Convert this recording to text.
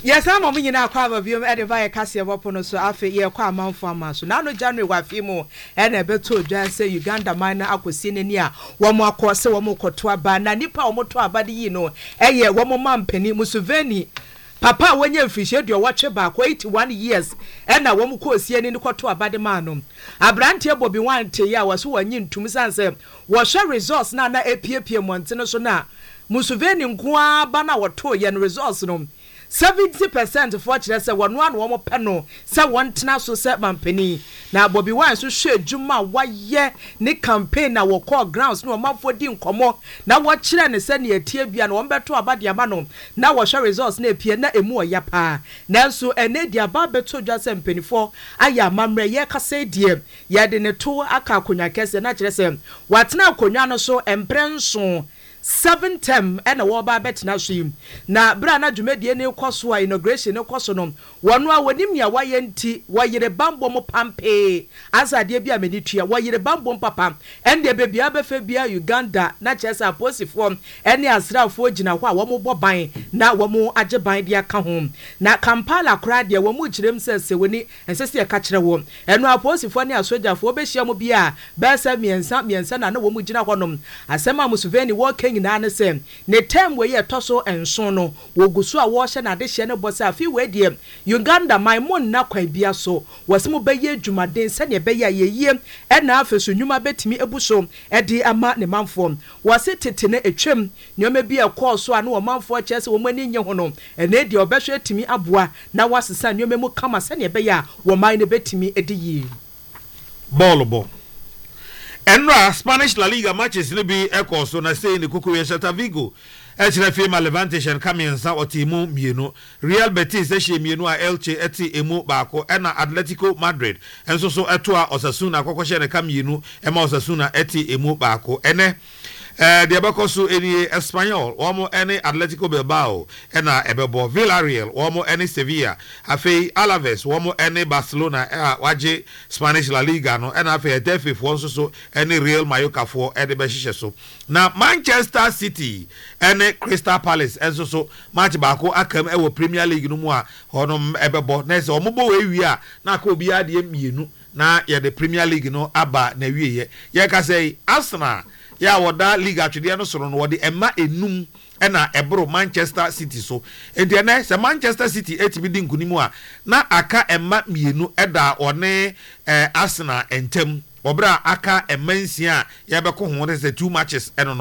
Yes, I'm a million aqua view at the via Cassia Wapono so after year qua mount for mass. Now no January wafimo and a beto just say Uganda minor aquasine near one more course, one more cotua bana nipa or motor body, you know, a year one more man penny Musuveni. Papa, when you fish your watcher back 81 years, and I won't call see any cotua body manum. A brand here Bobby 1 year was who I knew to Miss Answer was your resource nana a PPM Montana so now. Musuveni Gua bana or toy and resource no. 70% fortunate say one more panel say one tina so set man penny na Bobby Wine so share juma waye ne campaign na wo call grounds no man for din komo na wo kire ne say ne atie bia na wo beto abade ama no na wo share results na epie na emu oya pa nanso ene dia ba beto dwa say mpenifo aya mamre ye kasa die ye de ne to aka akonya kese na kire say watena akonya no so emprenso 7 term and a waba bet na swim na bra na dwumedie ne kwaso a inauguration ne kwaso no wono a wonim ya wayenti wayire bambo mo pampe azade bia menitua wayire bambo papa ende bebia befe bia Uganda na chesa posifo ene asrafo gina ho a wo mo boban na wo mo ageban dia ka ho na Kampala kra dia wo mo girem sese woni ensese ya ka kire wo eno aposifo ne asojafo behia mo bia besa miensa na wo mo gina ho nom asema Museveni wo nyina ne sem ne tem we ye toso enso no wogusu a wo hye na de hye ne bosa afi we die Uganda maimon na kwan bia so wasemo beye dwumaden se ne beye yeyie e na afeso nwuma betimi ebuso e de ama ne manfo wase tete ne etwem nyoma bia kɔɔso a no manfo kyese wo mani nye ho no e na de obehwe etimi aboa na wasesa nyoma mu kama se ne beye a wo man ne betimi ediyi ball Enra Spanish La Liga matches ne bi ekoso na say ne Kukuwe Celta Vigo echira fie Levante shen kamiensa otimu mienu Real Betis ehye mienu a Elche eti emu baako ena Atletico Madrid enso so eto a Osasuna kokoshe ne kamienu ema Osasuna eti emu baako ene the abakoso eni Espanyol omo eni Atletico Bilbao ena ebebo Villarreal omo eni Sevilla afei Alaves omo eni Barcelona waje Spanish La Liga no ena afei Defi fo so eni Real Mallorca fo edi behihye so na Manchester City eni Crystal Palace enso so match baako akam ewo Premier League no mu a honom ebebo na se omobo we wi a na aka obi ade mienu na ye the Premier League no aba na wiye ye ka say Arsenal ya woda league atwede no soro no wode ema enum ena ebro Manchester City so enti na se Manchester City etibi di nkunimu a na aka ema mienu eda one Arsenal entem obra aka emansia ya beko ho de 2 matches eno